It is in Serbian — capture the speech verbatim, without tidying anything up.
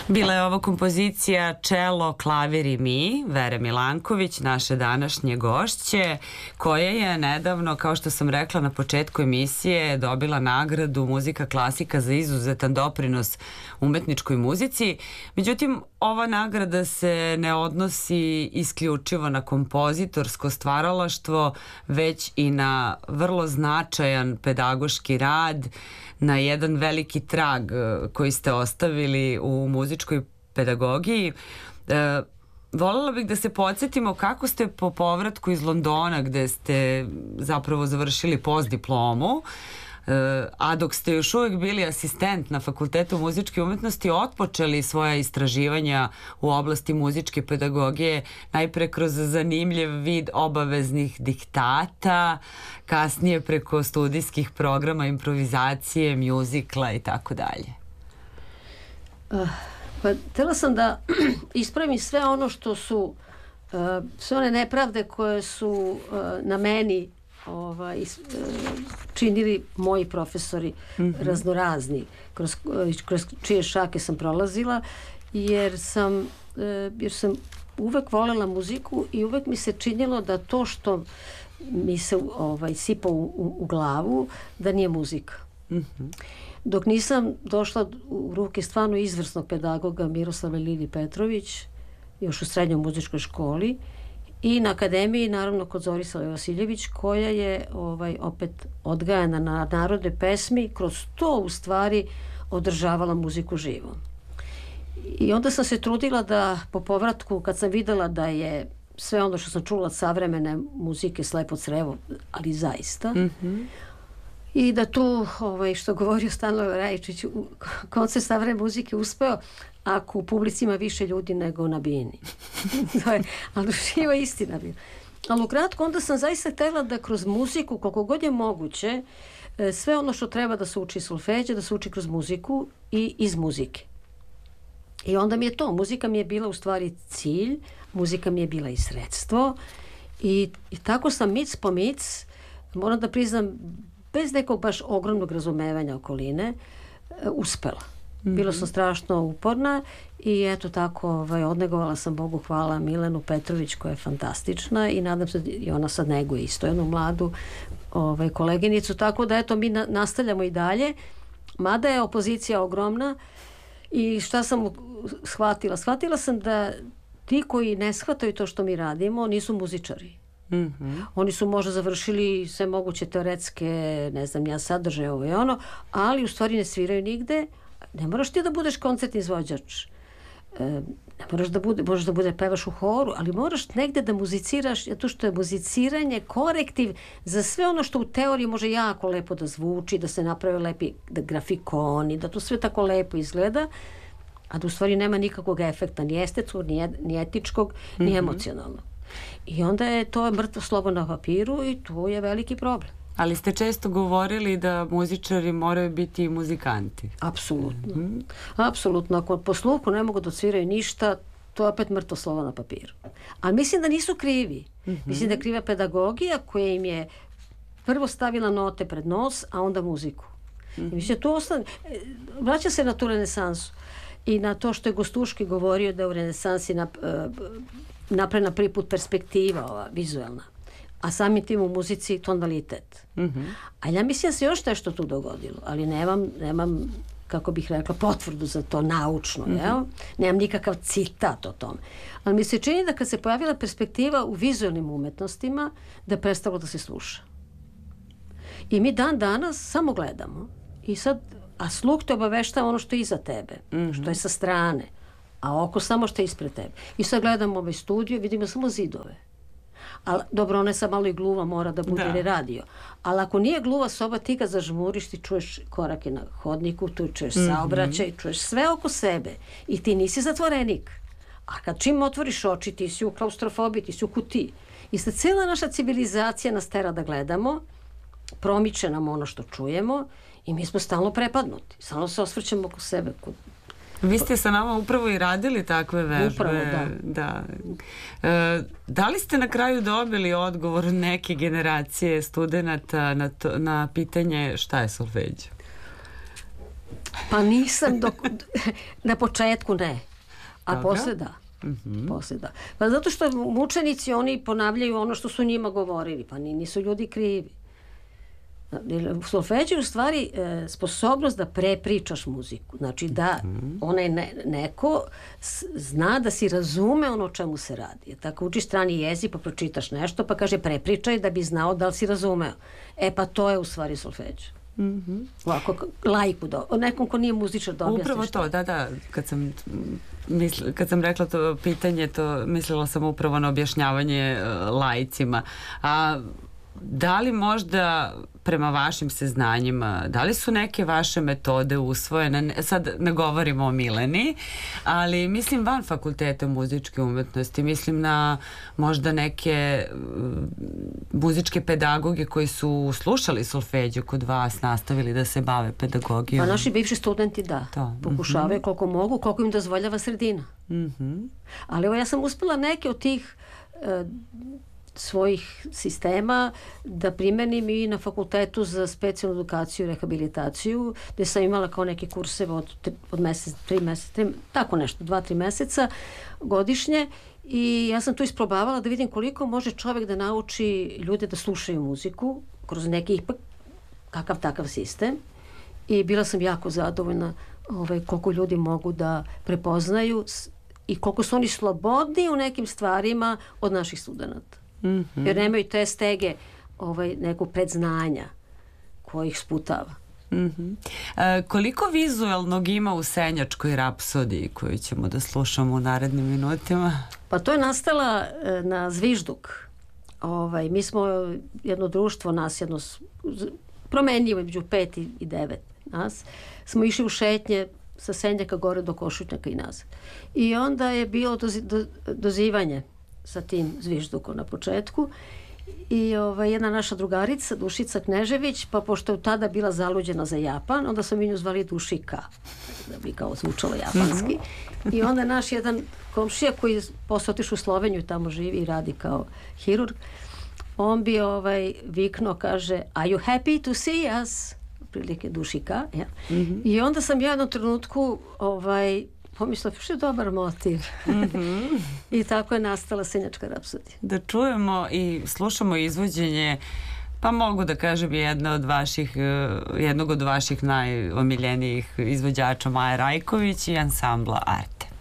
Bila je ovo kompozicija Čelo, klavir i mi, Vere Milanković, naše današnje gošće, koja je nedavno, kao što sam rekla na početku emisije, dobila nagradu Muzika klasika za izuzetan doprinos umetničkoj muzici. Međutim, ova nagrada se ne odnosi isključivo na kompozitorsko stvaralaštvo, već i na vrlo značajan pedagoški rad, na jedan veliki trag koji ste ostavili u muzičkoj pedagogiji. E, voljela bih da se podsjetimo kako ste po povratku iz Londona, gde ste zapravo završili postdiplomu, e, a dok ste još uvijek bili asistent na Fakultetu muzičke umetnosti, otpočeli svoja istraživanja u oblasti muzičke pedagogije, najpre kroz zanimljiv vid obaveznih diktata, kasnije preko studijskih programa, improvizacije, mjuzikla i tako dalje. Pa, htjela sam da ispravim sve ono što su, uh, sve one nepravde koje su uh, na meni ovaj, uh, činili moji profesori mm-hmm. raznorazni, kroz, kroz čije šake sam prolazila, jer sam, uh, jer sam uvek voljela muziku i uvek mi se činilo da to što mi se ovaj, sipa u, u, u glavu, da nije muzika. Mm-hmm. Dok nisam došla u ruke stvarno izvrsnog pedagoga Miroslava Lili Petrović, još u srednjoj muzičkoj školi, i na akademiji, naravno, kod Zorislave Vasiljević, koja je ovaj, opet odgajana na narodne pesmi, kroz to u stvari održavala muziku živo. I onda sam se trudila da po povratku, kad sam videla da je sve ono što sam čula od savremene muzike slepo crevo, ali zaista, mm-hmm. i da tu, ovaj, što govorio Stanoje Rajičić, koncert savremene muzike uspeo ako u publici ima više ljudi nego na bini. To je, ali živa istina bila. Ali ukratko, onda sam zaista htjela da kroz muziku, koliko god je moguće, sve ono što treba da se uči solfeđe, da se uči kroz muziku i iz muzike. I onda mi je to, muzika mi je bila u stvari cilj, muzika mi je bila i sredstvo i, i tako sam mic po mic, moram da priznam, bez nekog baš ogromnog razumevanja okoline, uspela. Mm-hmm. Bila sam strašno uporna i eto tako ovaj, odnegovala sam, Bogu hvala, Milenu Petrović, koja je fantastična i nadam se i ona sad neguje isto jednu mladu ovaj, koleginicu, tako da eto mi na, nastavljamo i dalje, mada je opozicija ogromna. I šta sam shvatila? Shvatila sam da ti koji ne shvataju to što mi radimo nisu muzičari. Mm-hmm. Oni su možda završili sve moguće teoretske, ne znam, ja sadržaj ovo i ono, ali u stvari ne sviraju nigde. Ne moraš ti da budeš koncertni izvođač. E, ne moraš da bude, možeš da bude pevaš u horu, ali moraš negde da muziciraš, to što je muziciranje korektiv za sve ono što u teoriji može jako lepo da zvuči, da se naprave lepi da grafikoni, da to sve tako lepo izgleda, a da u stvari nema nikakvog efekta, ni estetskog, ni, ni etičkog, ni mm-hmm. emocionalnog. I onda je to mrtvo slovo na papiru i to je veliki problem. Ali ste često govorili da muzičari moraju biti muzikanti. Apsolutno. Mm-hmm. Apsolutno. Ako po sluhu ne mogu da odsviraju ništa, to je opet mrtvo slovo na papiru. Ali mislim da nisu krivi. Mm-hmm. Mislim da je kriva pedagogija koja im je prvo stavila note pred nos, a onda muziku. Mm-hmm. I mislim, to ostane. Vraća se na tu renesansu i na to što je Gostuški govorio da je u renesansi nap, napravljena prvi put perspektiva ova, vizualna. A samim tim u muzici tonalitet. Mm-hmm. A ja mislim da se još nešto tu dogodilo, ali nemam, nemam kako bih rekla, potvrdu za to naučno, mm-hmm. jel? Nemam nikakav citat o tome. Ali mi se čini da kad se pojavila perspektiva u vizualnim umetnostima, da je prestalo da se sluša. I mi dan danas samo gledamo. I sad, a sluh te obaveštava ono što je iza tebe, mm-hmm. što je sa strane, a oko samo što je ispred tebe. I sad gledamo ovaj studio, vidimo samo zidove. Ali, dobro, ona je sad malo i gluva, mora da bude ili radio. Ali ako nije gluva soba, ti ga zažmuriš, ti čuješ korake na hodniku, tu čuješ mm-hmm. saobraćaj, čuješ sve oko sebe. I ti nisi zatvorenik. A kad čim otvoriš oči, ti si u klaustrofobiji, ti si u kutiji. I sad cijela naša civilizacija nas tera da gledamo, promiče nam ono što čujemo i mi smo stalno prepadnuti. Stalno se osvrćemo oko sebe. Vi ste sa nama upravo i radili takve vežbe. Upravo, da. Da. E, da li ste na kraju dobili odgovor neke generacije studenata na, to, na pitanje šta je solfeđ? Pa nisam, dok, na početku ne, a Dobro. posle da. Mm-hmm. Posle da. Pa zato što mučenici, oni ponavljaju ono što su njima govorili, pa nisu ljudi krivi. Solfeđe je u stvari e, sposobnost da prepričaš muziku. Znači da onaj ne, neko s, zna da si razume ono o čemu se radi. Tako učiš strani jezik pa pročitaš nešto pa kaže prepričaj da bi znao da li si razumeo. E pa to je u stvari solfeđe. Mm-hmm. Ovako lajku, do, nekom ko nije muzičar da objasni. Upravo to, da, da. Kad sam, misl, kad sam rekla to pitanje, to mislila sam upravo na objašnjavanje uh, lajcima. A da li možda prema vašim saznanjima, da li su neke vaše metode usvojene, sad ne govorimo o Mileni, ali mislim van fakulteta muzičke umetnosti, mislim na možda neke muzičke pedagoge koji su slušali solfeđe kod vas, nastavili da se bave pedagogijom? Pa naši bivši studenti da, to. Pokušavaju mm-hmm. koliko mogu, koliko im dozvoljava sredina. Mm-hmm. Ali evo ja sam uspela neke od tih uh, svojih sistema da primenim i na fakultetu za specijalnu edukaciju i rehabilitaciju, gde sam imala kao neke kurseve od, od mesec, tri mesec, tri, tako nešto, dva, tri meseca godišnje i ja sam tu isprobavala da vidim koliko može čovjek da nauči ljude da slušaju muziku kroz neki ipak kakav takav sistem i bila sam jako zadovoljna ovaj, koliko ljudi mogu da prepoznaju i koliko su oni slobodni u nekim stvarima od naših studenata. Mm-hmm. Jer nemaju te stege ovaj, nekog predznanja koji ih sputava. Mm-hmm. E, koliko vizualnog ima u Senjačkoj rapsodiji koju ćemo da slušamo u narednim minutima? Pa to je nastala e, na Zvižduk. Ovaj, mi smo jedno društvo, nas jedno promenljivo među pet i devet nas, smo išli u šetnje sa Senjaka gore do Košutnjaka i nazad. I onda je bilo dozi, do, dozivanje sa tim Zviždukom na početku i ovaj, jedna naša drugarica Dušica Knežević, pa pošto je tada bila zaluđena za Japan, onda smo mi nju zvali Dušika da bi kao zvučalo japanski mm-hmm. i onda naš jedan komšija koji je posle otišao u Sloveniju i tamo živi i radi kao hirurg, on bi ovaj, viknuo, kaže are you happy to see us? Prilike Dušika ja. Mm-hmm. I onda sam ja u jednom trenutku ovaj pomislila, što je dobar motiv. Mm-hmm. I tako je nastala Senjačka rapsodija. Da čujemo i slušamo izvođenje, pa mogu da kažem jedna od vaših, jednog od vaših najomiljenijih izvođača Maje Rajković i ansambla Arte.